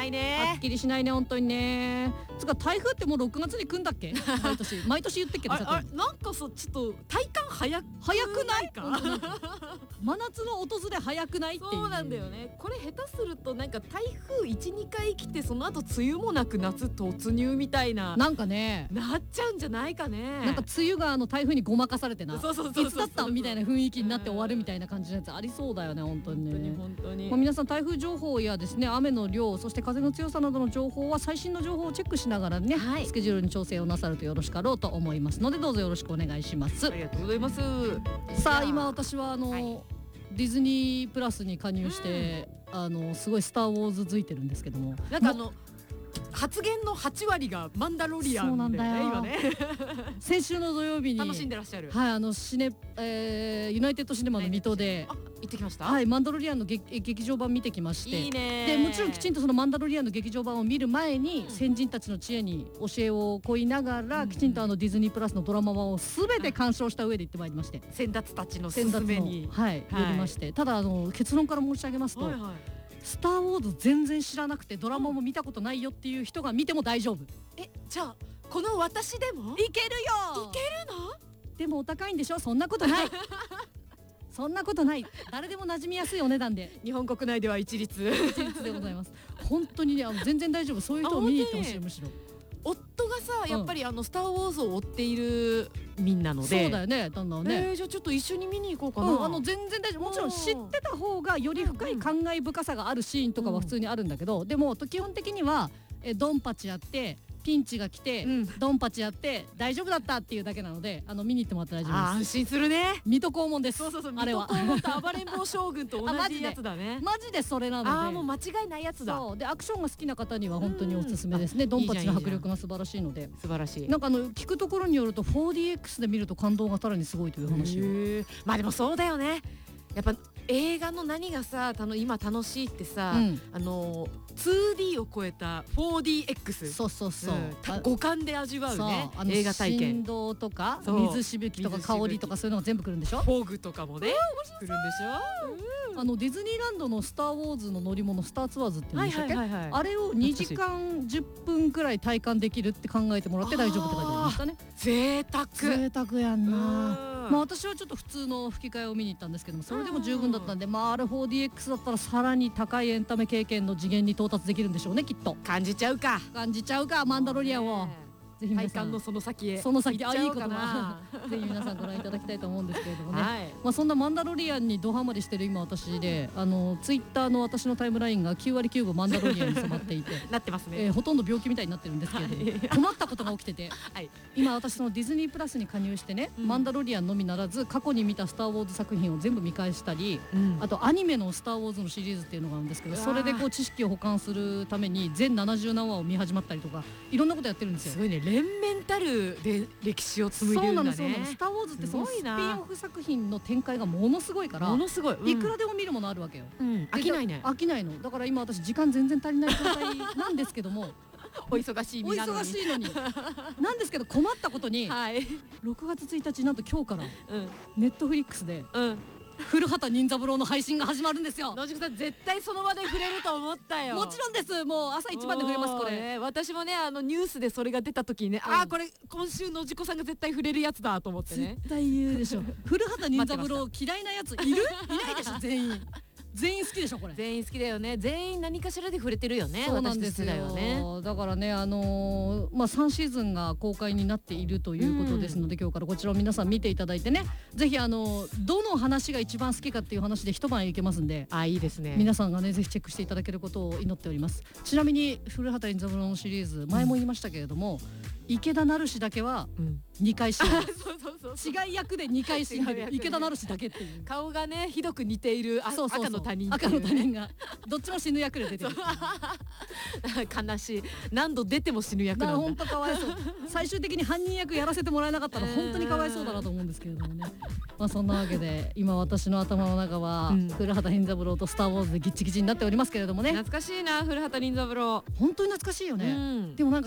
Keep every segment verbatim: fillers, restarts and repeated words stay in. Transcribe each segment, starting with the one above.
ないね。 はっきりしないね本当にね。つか台風ってもうろくがつに来んだっけ毎年毎年言ってっけどさあれなんかさちょっと体感早く早くないか真夏の訪れ早くないっていう。 そうなんだよね。これ下手するとなんか台風 いち,に 回来てその後梅雨もなく夏突入みたいななんかねなっちゃうんじゃないかね。 なんか梅雨があの台風にごまかされてな、 そうそうそうそういつだったんみたいな雰囲気になって終わるみたいな感じのやつありそうだよね本当にね。 本当に本当に、 まあ、皆さん台風情報やですね雨の量そして風の強さなどの情報は最新の情報をチェックしながらね、はい、スケジュールに調整をなさるとよろしかろうと思いますのでどうぞよろしくお願いします。 ありがとうございます。 さあ今私はあの、 はい、 ディズニープラスに加入して、うん、あのすごいスターウォーズづいてるんですけども、 なんかあの発言のはちわりがマンダロリアンで、ね、今ね先週の土曜日に楽しんでらっしゃる、 はい、あのシネ、えー、ユナイテッドシネマの水戸で、 あ、行ってきました。 はい、マンダロリアンの劇、劇場版見てきまして、 いいね。 でもちろんきちんとそのマンダロリアンの劇場版を見る前に、うん、先人たちの知恵に教えを請いながら、うん、きちんとあのディズニープラスのドラマ版をすべて鑑賞した上で行ってまいりまして、 先達たちの勧めに、 はい、はい、寄りまして、ただあの結論から申し上げますと、はいはい、スターウォーズ全然知らなくてドラマも見たことないよっていう人が見ても大丈夫。 え、じゃあこの私でもいけるよ。 いけるの？ でもお高いんでしょ。そんなことないそんなことない。誰でも馴染みやすいお値段で日本国内では一律一律でございます。本当にね、あの全然大丈夫。そういう人を見に行ってほしい。むしろ夫がさ、やっぱりあのスターウォーズを追っている民なので、 そうだよね、だんだんね、 えー、じゃあちょっと一緒に見に行こうかな、 うん、あの全然大丈夫。もちろん知ってた方がより深い感慨深さがあるシーンとかは普通にあるんだけど、うん、でも基本的にはえドンパチやってピンチが来て、うん、ドンパチやって大丈夫だったっていうだけなので、あの見に行ってもらったら大丈夫です。 安心するね。 水戸黄門です。 そうそうそう、 あれは水戸黄門と暴れん坊将軍と同じやつだね。 マジでそれなので、 あーもう間違いないやつだ。 そうでアクションが好きな方には本当におすすめですね。ドンパチの迫力が素晴らしいので。 素晴らしい。 なんかあの聞くところによると フォーディーエックス で見ると感動がさらにすごいという話を。 まあでもそうだよね。やっぱ映画の何がさ、たの今楽しいってさ、うん、あの ツーディー を超えた フォーディーエックス、 そうそうそう、 うん、五感で味わうね、う映画体験。 振動とか水しぶきとか香りとかそういうのが全部来るんでしょ。 フォーグとかもね来るんでしょ、 うん、あのディズニーランドのスターウォーズの乗り物スターツアーズっていうんでしたっけ、はいはいはいはい、あれをにじかんじゅっぷんくらい体感できるって考えてもらって大丈夫って書いてありましたね。 贅沢贅沢やんな。まあ私はちょっと普通の吹き替えを見に行ったんですけども、それでも十分だったんで、まああれ フォーディーエックス だったらさらに高いエンタメ経験の次元に到達できるんでしょうね、きっと。 感じちゃうか感じちゃうかマンダロリアンを。ぜひ皆さん体感のその先へその先で、あ、いいことなぜひ皆さんご覧いただきたいと思うんですけれどもね、はい、まあそんなマンダロリアンにドハマりしてる今私で、あのツイッターの私のタイムラインがきゅうわりきゅうぶマンダロリアンに染まっていてなってますね、 えー、ほとんど病気みたいになってるんですけれども、はい、困ったことが起きてて、はい、今私そのディズニープラスに加入してね、うん、マンダロリアンのみならず過去に見たスターウォーズ作品を全部見返したり、うん、あとアニメのスターウォーズのシリーズっていうのがあるんですけど、それでこう知識を補完するために全ななじゅうなんわを見始まったりとかいろんなことやってるんですよ。 すごいね、連綿たるで歴史を紡いでるんだね。 そうなのそうなの。スターウォーズってそのスピンオフ作品の展開がものすごいから、ものすごい、うん、いくらでも見るものあるわけよ、うん、 飽きないね。 飽きないのだから今私時間全然足りない状態なんですけどもお忙しい身なのにお忙しいのになんですけど困ったことに、はい、ろくがつついたちなんと今日から、うん、ネットフリックスで、うん古畑任三郎の配信が始まるんですよ。 野宿さん絶対その場で触れると思ったよ。 もちろんです。もう朝一番で触れますこれ、 ね、私もねあのニュースでそれが出た時にね、うん、あーこれ今週野宿さんが絶対触れるやつだと思ってね。 絶対言うでしょ古畑任三郎嫌いなやついるいないでしょ全員全員好きでしょこれ。 全員好きだよね。全員何かしらで触れてるよね。 そうなんですよ。 私たちだよね。 だからねあのー、まあさんシーズンが公開になっているということですので、うん、今日からこちらを皆さん見ていただいてね、ぜひあのー、どの話が一番好きかっていう話で一晩いけますんで、 あいいですね。 皆さんがねぜひチェックしていただけることを祈っております。ちなみに古畑任三郎のシリーズ前も言いましたけれども、うん、池田成志だけはにかい死んでる、うん、違い役でにかい死んでる池田成志だけっていう顔がねひどく似ているそうそうそう赤の他人、ね、 赤の他人がどっちも死ぬ役で出てる悲しい。何度出ても死ぬ役なんだ。 本当かわいそう最終的に犯人役やらせてもらえなかったら本当にかわいそうだなと思うんですけれどもねまあそんなわけで今私の頭の中は、うん、古畑任三郎とスターウォーズでギッチギチになっておりますけれどもね。 懐かしいな古畑任三郎。 本当に懐かしいよね、うん、でもなんかさ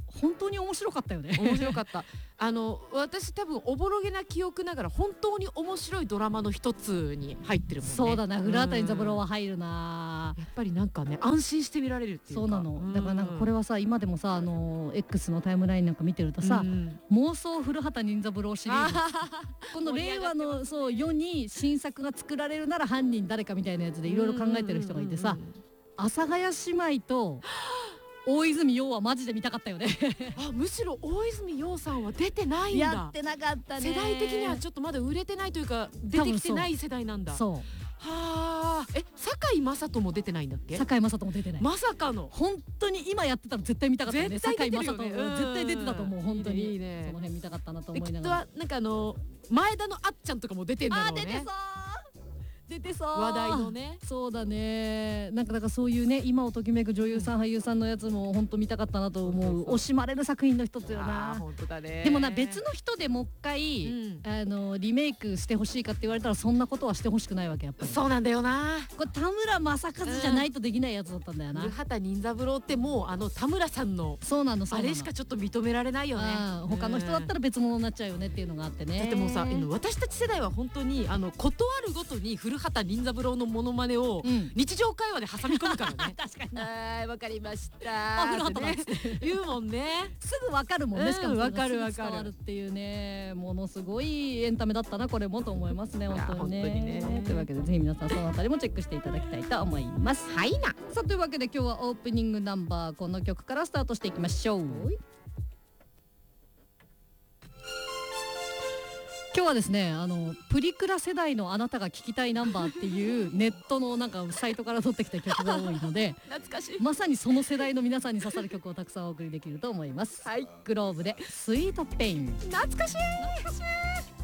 本当に面白かったよね。 面白かったあの私多分おぼろげな記憶ながら本当に面白いドラマの一つに入ってるもんね。 そうだな、古畑任三郎は入るな。 やっぱりなんかね安心して見られるっていうか。 そうなの。だからなんかこれはさ、今でもさ、あの X のタイムラインなんか見てるとさ、うん、妄想古畑任三郎シリーズこの令和のそう世に新作が作られるなら犯人誰かみたいなやつでいろいろ考えてる人がいてさ、阿佐ヶ谷姉妹と大泉洋はマジで見たかったよねあ、むしろ大泉洋さんは出てないんだ。 やってなかったね。 世代的にはちょっとまだ売れてないというか出てきてない世代なんだ。 そう。 はあ。え、堺雅人も出てないんだっけ？ 堺雅人も出てない。 まさかの。 本当に今やってたら絶対見たかったよね。堺雅人も絶対出てたと思う。本当に。 いいね。 その辺見たかったなと思いながら。 きっとなんかあの前田のあっちゃんとかも出てんだろうね。 あ、出てそう。出てそう。 話題のね。 そうだね。なんかだからそういうね、今をときめく女優さん、俳優さんのやつも本当見たかったなと思う。惜しまれる作品の一つよな。 本当だね。 でもな、別の人でもう一回、うん、あのリメイクしてほしいかって言われたらそんなことはしてほしくないわけ。やっぱりそうなんだよな。 これ田村正和じゃないとできないやつだったんだよな。 古畑任三郎ってもうあの田村さんのそうなのあれしかちょっと認められないよね。 他の人だったら別物になっちゃうよねっていうのがあってね。 だってもうさ、私たち世代は本当にあのことあるごとに古畑任三郎のモノマネを日常会話で挟み込むからね。 確かに。 はい、わかりました。 あ、古畑だって言うもんね。 すぐわかるもんね。しかもわかるわかる。伝わるっていうね、ものすごいエンタメだったなこれもと思いますね。本当にね。というわけでぜひ皆さんそのあたりもチェックしていただきたいと思います。 はいな。 さあというわけで今日はオープニングナンバーこの曲からスタートしていきましょう。今日はですね、あのプリクラ世代のあなたが聴きたいナンバーっていうネットのなんかサイトから取ってきた曲が多いので懐かしい。 まさにその世代の皆さんに刺さる曲をたくさんお送りできると思います。 はい、 グローブでスイートペイン。 懐かしい。懐かしい。